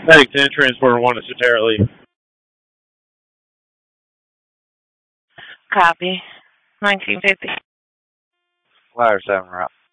Medic 10, transporter 1 to Sotera Lee. Copy. 1950. Flyer 7 route.